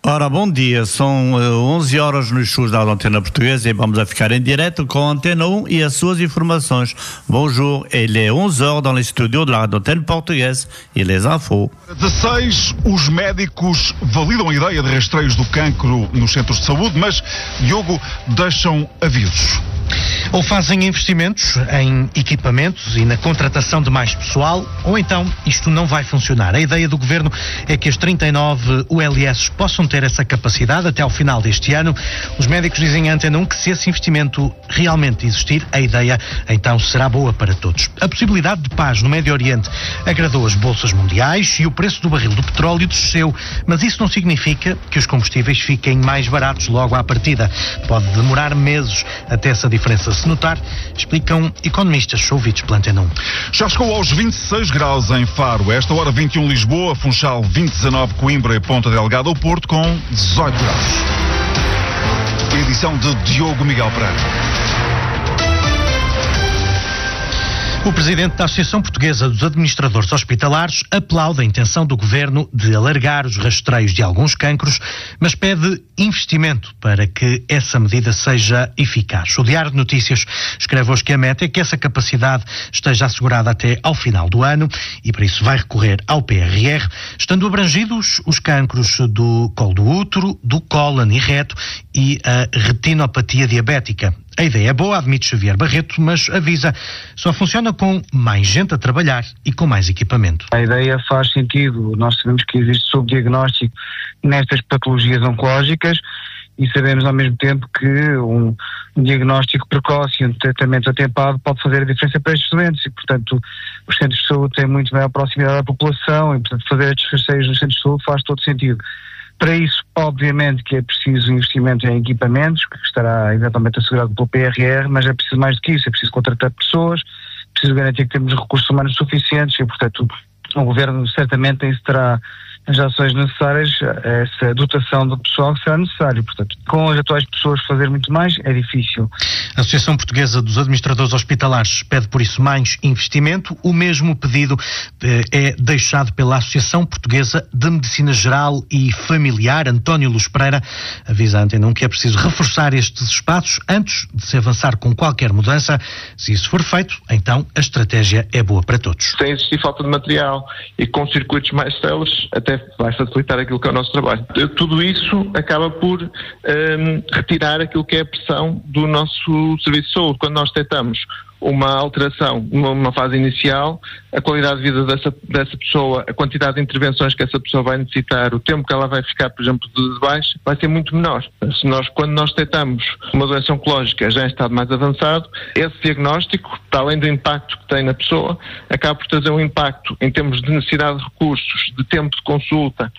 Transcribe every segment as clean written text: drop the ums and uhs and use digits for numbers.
Ora, bom dia, são 11 horas nos estúdios da Antena Portuguesa e vamos a ficar em direto com a Antena 1 e as suas informações. Bonjour, il est 11 heures dans les studios de la Antena Portuguesa e les infos. 16, os médicos validam a ideia de rastreios do cancro nos centros de saúde, mas, Diogo, deixam avisos. Ou fazem investimentos em equipamentos e na contratação de mais pessoal, ou então isto não vai funcionar. A ideia do Governo é que as 39 ULS possam ter essa capacidade até ao final deste ano. Os médicos dizem à Antena 1 que se esse investimento realmente existir, a ideia então será boa para todos. A possibilidade de paz no Médio Oriente agradou as bolsas mundiais e o preço do barril do petróleo desceu, mas isso não significa que os combustíveis fiquem mais baratos logo à partida. Pode demorar meses até essa diferença se notar, explicam economistas ouvidos pela Antena 1. Já chegou aos 26 graus em Faro. Esta hora 21 Lisboa, Funchal 20, 19 Coimbra e Ponta Delgada, o Porto com 18 graus. Edição de Diogo Miguel Pereira. O presidente da Associação Portuguesa dos Administradores Hospitalares aplaude a intenção do Governo de alargar os rastreios de alguns cancros, mas pede investimento para que essa medida seja eficaz. O Diário de Notícias escreve hoje que a meta é que essa capacidade esteja assegurada até ao final do ano e, para isso, vai recorrer ao PRR, estando abrangidos os cancros do colo do útero, do cólon e reto e a retinopatia diabética. A ideia é boa, admite Xavier Barreto, mas avisa, só funciona com mais gente a trabalhar e com mais equipamento. A ideia faz sentido. Nós sabemos que existe subdiagnóstico nestas patologias oncológicas e sabemos ao mesmo tempo que um diagnóstico precoce e um tratamento atempado pode fazer a diferença para estes doentes e, portanto, os centros de saúde têm muito maior proximidade à população e, portanto, fazer estes rastreios nos centros de saúde faz todo sentido. Para isso, obviamente, que é preciso investimento em equipamentos, que estará eventualmente assegurado pelo PRR, mas é preciso mais do que isso, é preciso contratar pessoas, preciso garantir que temos recursos humanos suficientes e, portanto, o Governo certamente terá as ações necessárias, essa dotação do pessoal que será necessário. Portanto, com as atuais pessoas fazer muito mais é difícil. A Associação Portuguesa dos Administradores Hospitalares pede por isso mais investimento. O mesmo pedido é deixado pela Associação Portuguesa de Medicina Geral e Familiar. António Luz Pereira avisa a Antena 1 que é preciso reforçar estes espaços antes de se avançar com qualquer mudança. Se isso for feito, então a estratégia é boa para todos. Sem existir falta de material e com circuitos mais céleres, até vai facilitar aquilo que é o nosso trabalho. Tudo isso acaba por retirar aquilo que é a pressão do nosso serviço de saúde. Quando nós detectamos uma alteração numa fase inicial, a qualidade de vida dessa pessoa, a quantidade de intervenções que essa pessoa vai necessitar, o tempo que ela vai ficar, por exemplo, de baixo, vai ser muito menor. Quando nós detectamos uma doença oncológica já em estado mais avançado, esse diagnóstico, para além do impacto que tem na pessoa, acaba por trazer um impacto em termos de necessidade de recursos, de tempo de consulta,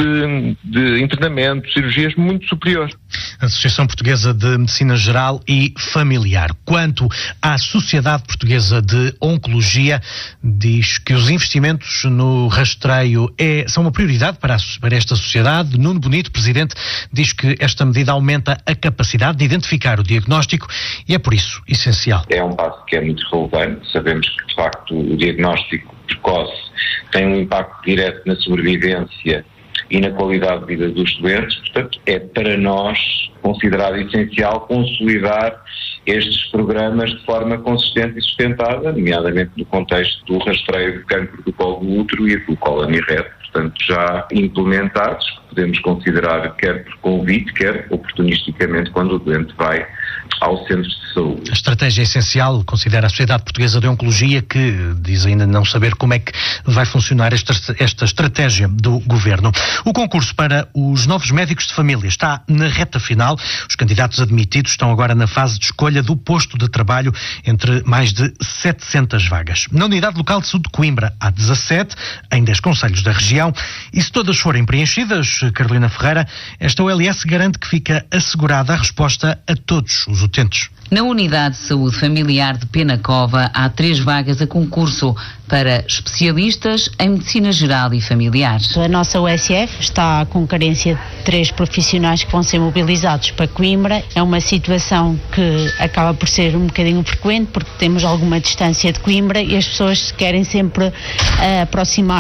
de internamento, cirurgias muito superior. A Associação Portuguesa de Medicina Geral e Familiar. Quanto à Sociedade Portuguesa de Oncologia, diz que os investimentos no rastreio são uma prioridade para esta sociedade. Nuno Bonito, presidente, diz que esta medida aumenta a capacidade de identificar o diagnóstico e é por isso essencial. É um passo que é muito relevante. Sabemos que, de facto, o diagnóstico precoce tem um impacto direto na sobrevivência e na qualidade de vida dos doentes, portanto, é para nós considerado essencial consolidar estes programas de forma consistente e sustentada, nomeadamente no contexto do rastreio do cancro do colo do útero e do cólon e reto, portanto, já implementados, podemos considerar quer por convite, quer oportunisticamente quando o doente vai ao centro de saúde. A estratégia é essencial, considera a Sociedade Portuguesa de Oncologia, que diz ainda não saber como é que vai funcionar esta estratégia do Governo. O concurso para os novos médicos de família está na reta final. Os candidatos admitidos estão agora na fase de escolha do posto de trabalho entre mais de 700 vagas. Na Unidade Local de Saúde de Coimbra há 17, em 10 concelhos da região, e se todas forem preenchidas, Carolina Ferreira, esta OLS garante que fica assegurada a resposta a todos os utentes. Na Unidade de Saúde Familiar de Penacova há 3 vagas a concurso para especialistas em Medicina Geral e Familiar. A nossa USF está com carência de 3 profissionais que vão ser mobilizados para Coimbra. É uma situação que acaba por ser um bocadinho frequente porque temos alguma distância de Coimbra e as pessoas querem sempre aproximar-se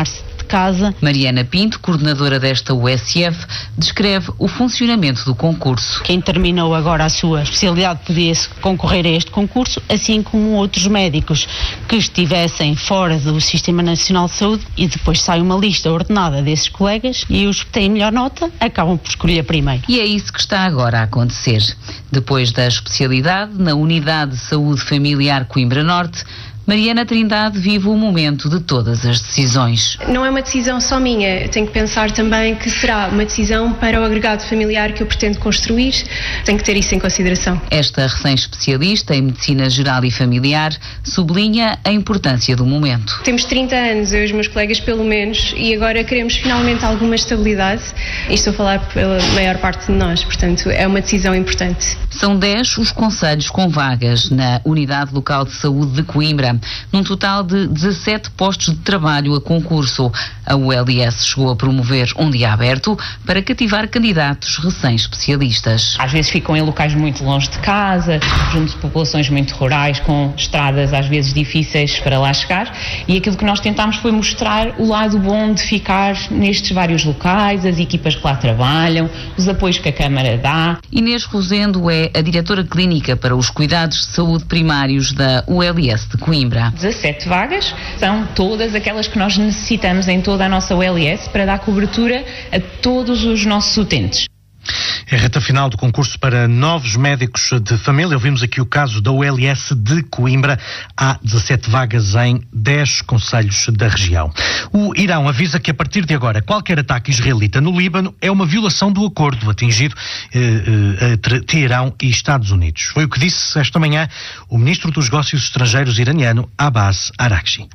casa. Mariana Pinto, coordenadora desta USF, descreve o funcionamento do concurso. Quem terminou agora a sua especialidade podia-se concorrer a este concurso, assim como outros médicos que estivessem fora do Sistema Nacional de Saúde, e depois sai uma lista ordenada desses colegas e os que têm melhor nota acabam por escolher primeiro. E é isso que está agora a acontecer. Depois da especialidade, na Unidade de Saúde Familiar Coimbra Norte, Mariana Trindade vive o momento de todas as decisões. Não é uma decisão só minha, eu tenho que pensar também que será uma decisão para o agregado familiar que eu pretendo construir, tenho que ter isso em consideração. Esta recém-especialista em Medicina Geral e Familiar sublinha a importância do momento. Temos 30 anos, eu e os meus colegas pelo menos, e agora queremos finalmente alguma estabilidade, e estou a falar pela maior parte de nós, portanto é uma decisão importante. São 10 os concelhos com vagas na Unidade Local de Saúde de Coimbra, num total de 17 postos de trabalho a concurso. A ULS chegou a promover um dia aberto para cativar candidatos recém-especialistas. Às vezes ficam em locais muito longe de casa, junto de populações muito rurais, com estradas às vezes difíceis para lá chegar, e aquilo que nós tentámos foi mostrar o lado bom de ficar nestes vários locais, as equipas que lá trabalham, os apoios que a Câmara dá. Inês Rosendo é a diretora clínica para os cuidados de saúde primários da ULS de Coimbra. 17 vagas, são todas aquelas que nós necessitamos em toda a nossa ULS para dar cobertura a todos os nossos utentes. É a reta final do concurso para novos médicos de família. Ouvimos aqui o caso da ULS de Coimbra. Há 17 vagas em 10 concelhos da região. O Irão avisa que a partir de agora qualquer ataque israelita no Líbano é uma violação do acordo atingido entre Teherão e Estados Unidos. Foi o que disse esta manhã o ministro dos Negócios Estrangeiros iraniano Abbas Araghchi.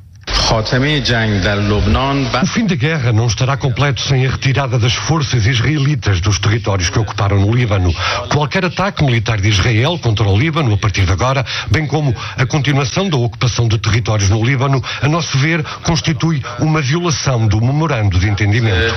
O fim da guerra não estará completo sem a retirada das forças israelitas dos territórios que ocuparam no Líbano. Qualquer ataque militar de Israel contra o Líbano, a partir de agora, bem como a continuação da ocupação de territórios no Líbano, a nosso ver, constitui uma violação do memorando de entendimento.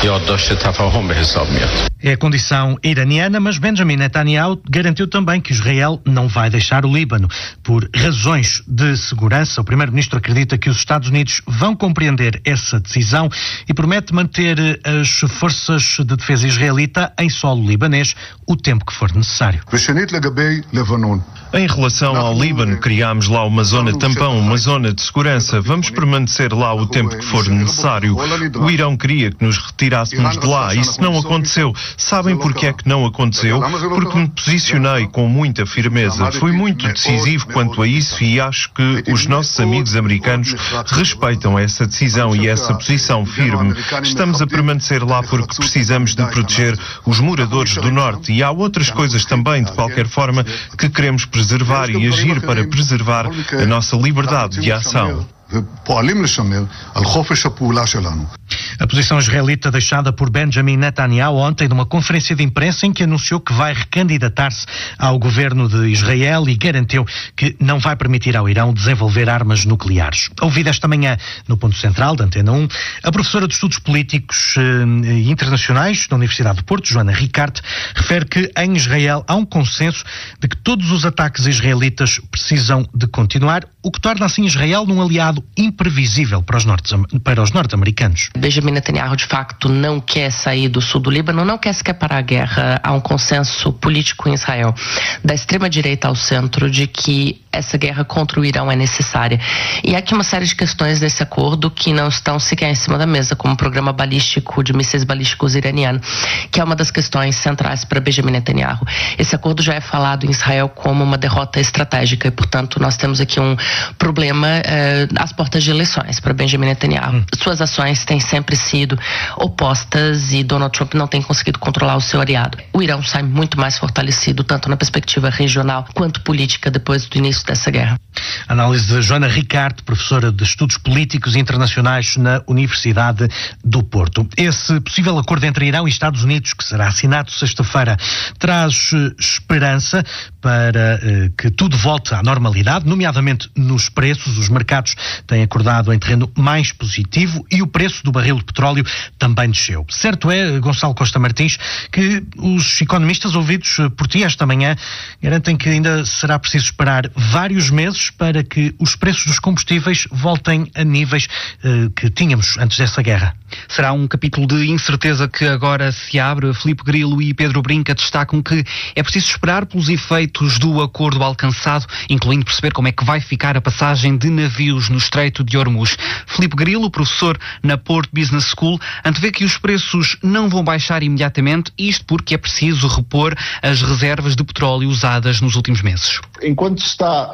É a condição iraniana, mas Benjamin Netanyahu garantiu também que Israel não vai deixar o Líbano. Por razões de segurança, o primeiro-ministro acredita que os Estados Unidos vão compreender essa decisão e promete manter as forças de defesa israelita em solo libanês o tempo que for necessário. Em relação ao Líbano, criámos lá uma zona tampão, uma zona de segurança. Vamos permanecer lá o tempo que for necessário. O Irão queria que nos retirássemos de lá. Isso não aconteceu. Sabem porque é que não aconteceu? Porque me posicionei com muita firmeza. Fui muito decisivo quanto a isso e acho que os nossos amigos americanos respeitam essa decisão e essa posição firme. Estamos a permanecer lá porque precisamos de proteger os moradores do Norte e há outras coisas também, de qualquer forma, que queremos preservar e agir para preservar a nossa liberdade de ação. A posição israelita deixada por Benjamin Netanyahu ontem numa conferência de imprensa em que anunciou que vai recandidatar-se ao governo de Israel e garantiu que não vai permitir ao Irão desenvolver armas nucleares. Ouvida esta manhã no ponto central da Antena 1, a professora de Estudos Políticos e Internacionais da Universidade do Porto, Joana Ricarte, refere que em Israel há um consenso de que todos os ataques israelitas precisam de continuar, o que torna assim Israel num aliado imprevisível para os norte-americanos. Benjamin Netanyahu, de facto, não quer sair do sul do Líbano, não quer sequer parar a guerra. Há um consenso político em Israel, da extrema-direita ao centro, de que essa guerra contra o Irão é necessária. E há aqui uma série de questões desse acordo que não estão sequer em cima da mesa, como o programa balístico de mísseis balísticos iraniano, que é uma das questões centrais para Benjamin Netanyahu. Esse acordo já é falado em Israel como uma derrota estratégica e, portanto, nós temos aqui um problema às portas de eleições para Benjamin Netanyahu. Suas ações têm sempre sido opostas e Donald Trump não tem conseguido controlar o seu aliado. O Irão sai muito mais fortalecido, tanto na perspectiva regional quanto política, depois do início dessa guerra. Análise de Joana Ricarte, professora de Estudos Políticos Internacionais na Universidade do Porto. Esse possível acordo entre Irão e Estados Unidos, que será assinado sexta-feira, traz esperança para que tudo volte à normalidade, nomeadamente nos preços. Os mercados têm acordado em terreno mais positivo e o preço do barril de petróleo também desceu. Certo é, Gonçalo Costa Martins, que os economistas ouvidos por ti esta manhã garantem que ainda será preciso esperar vários meses para que os preços dos combustíveis voltem a níveis que tínhamos antes dessa guerra. Será um capítulo de incerteza que agora se abre. Filipe Grilo e Pedro Brinca destacam que é preciso esperar pelos efeitos do acordo alcançado, incluindo perceber como é que vai ficar a passagem de navios no Estreito de Hormuz. Filipe Grilo, professor na Port Business School, antevê que os preços não vão baixar imediatamente, isto porque é preciso repor as reservas de petróleo usadas nos últimos meses. Enquanto se está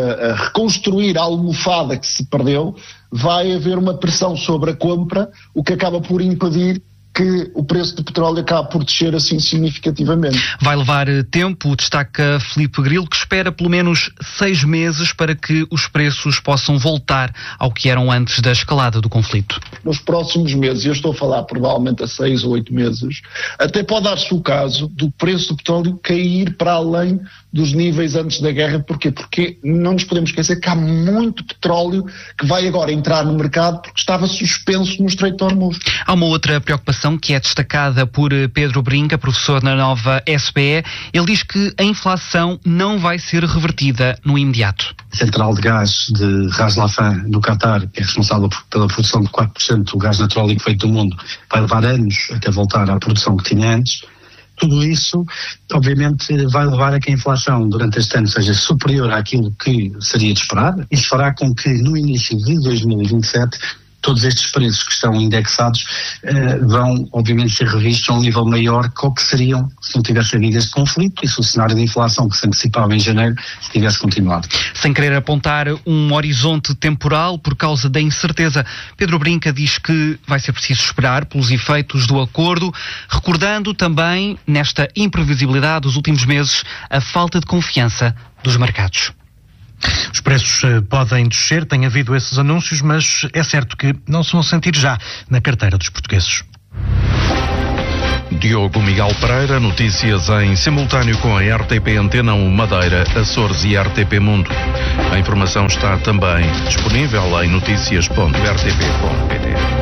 a reconstruir a almofada que se perdeu, vai haver uma pressão sobre a compra, o que acaba por impedir que o preço do petróleo acabe por descer assim significativamente. Vai levar tempo, destaca Filipe Grilo, que espera pelo menos 6 meses para que os preços possam voltar ao que eram antes da escalada do conflito. Nos próximos meses, eu estou a falar provavelmente a 6 ou 8 meses, até pode dar-se o caso do preço do petróleo cair para além dos níveis antes da guerra. Porquê? Porque não nos podemos esquecer que há muito petróleo que vai agora entrar no mercado porque estava suspenso no Estreito de Hormuz. Há uma outra preocupação que é destacada por Pedro Brinca, professor na nova SBE. Ele diz que a inflação não vai ser revertida no imediato. A central de gás de Ras Laffan, no Qatar, que é responsável pela produção de 4% do gás natural liquefeito do mundo, vai levar anos até voltar à produção que tinha antes. Tudo isso, obviamente, vai levar a que a inflação durante este ano seja superior àquilo que seria de esperar. Isso fará com que no início de 2027 todos estes preços que estão indexados vão, obviamente, ser revistos a um nível maior que o que seriam se não tivesse havido este conflito e se o cenário de inflação que se antecipava em janeiro tivesse continuado. Sem querer apontar um horizonte temporal por causa da incerteza, Pedro Brinca diz que vai ser preciso esperar pelos efeitos do acordo, recordando também, nesta imprevisibilidade dos últimos meses, a falta de confiança dos mercados. Os preços podem descer, tem havido esses anúncios, mas é certo que não se vão sentir já na carteira dos portugueses. Diogo Miguel Pereira, notícias em simultâneo com a RTP Antena 1 Madeira, Açores e RTP Mundo. A informação está também disponível em noticias.rtp.pt.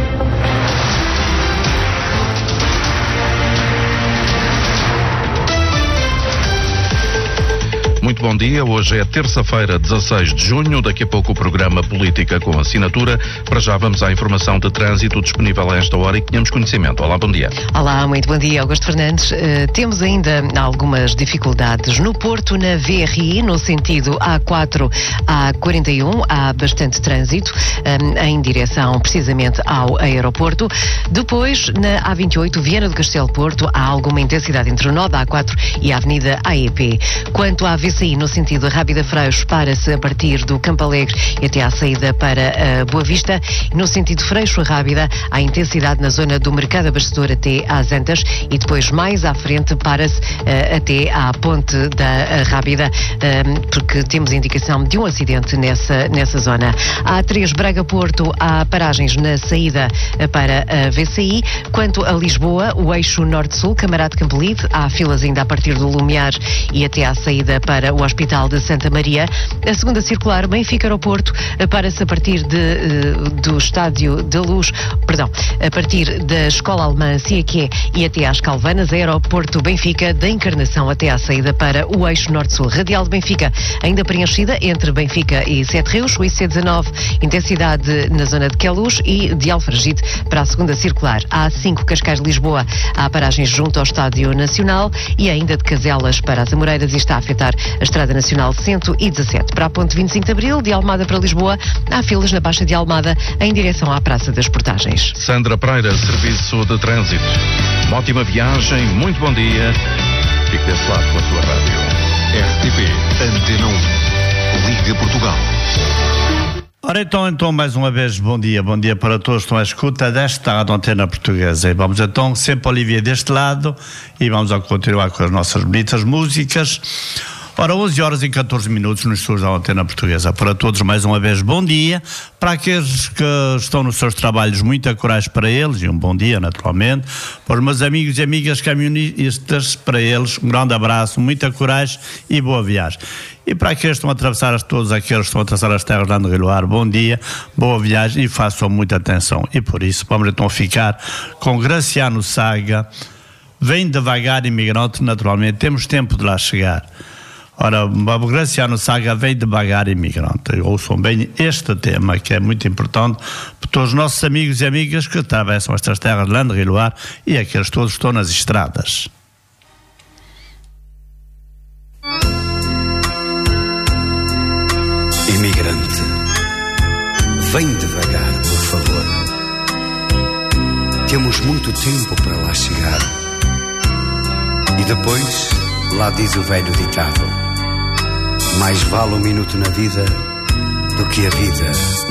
Muito bom dia, hoje é terça-feira, 16 de junho, daqui a pouco o programa Política com Assinatura. Para já vamos à informação de trânsito disponível a esta hora e que tenhamos conhecimento. Olá, bom dia. Olá, muito bom dia, Augusto Fernandes. Temos ainda algumas dificuldades no Porto, na VRI, no sentido A4 a 41, há bastante trânsito em direção precisamente ao aeroporto. Depois, na A28, Viana do Castelo Porto, há alguma intensidade entre o nó da A4 e a Avenida AEP. Quanto à VCI, no sentido Rábida Freixo, para-se a partir do Campo Alegre e até à saída para Boa Vista. No sentido Freixo-Rábida, há intensidade na zona do Mercado Abastecedor até às Antas e depois mais à frente para-se até à Ponte da Rábida, porque temos indicação de um acidente nessa zona. A A3 Braga-Porto, há paragens na saída para a VCI. Quanto a Lisboa, o eixo Norte-Sul, Camarate Campolide, há filas ainda a partir do Lumiar e até à saída para o Hospital de Santa Maria. A segunda circular Benfica-Aeroporto, para-se a partir do Estádio da Luz, a partir da Escola Alemã Ciaqué e até às Calvanas. Aeroporto Benfica, da Encarnação até à saída para o eixo Norte-Sul. Radial de Benfica, ainda preenchida entre Benfica e Sete Rios. O IC19, intensidade na zona de Queluz e de Alfragide para a segunda circular. A A5 Cascais de Lisboa, há paragens junto ao Estádio Nacional e ainda de Caselas para as Amoreiras e está a afetar a Estrada Nacional 117. Para a Ponte 25 de Abril, de Almada para Lisboa, há filas na Baixa de Almada em direção à Praça das Portagens. Sandra Pereira, Serviço de Trânsito. Uma ótima viagem, muito bom dia. Fique desse lado com a sua rádio. RTP Antena 1, Liga Portugal. Ora então mais uma vez, bom dia para todos que estão à escuta desta Antena Portuguesa. E vamos então, sempre Olivier deste lado, e vamos a continuar com as nossas bonitas músicas. Ora, 11 horas e 14 minutos nos estúdios da Antena Portuguesa. Para todos, mais uma vez, bom dia. Para aqueles que estão nos seus trabalhos, muita coragem para eles, e um bom dia, naturalmente. Para os meus amigos e amigas caminhonistas, para eles, um grande abraço, muita coragem e boa viagem. E para aqueles que estão a atravessar, todos aqueles que estão a atravessar as terras de Andriloar, bom dia, boa viagem e façam muita atenção. E por isso, vamos então ficar com Graciano Saga. Vem devagar, imigrante, naturalmente, temos tempo de lá chegar. Ora, Bob Graciano Saga vem devagar imigrante. Ouçam bem este tema, que é muito importante para todos os nossos amigos e amigas que atravessam estas terras de Landre e Loire e aqueles todos que estão nas estradas. Imigrante, vem devagar, por favor. Temos muito tempo para lá chegar. E depois, lá diz o velho ditado: mais vale um minuto na vida do que a vida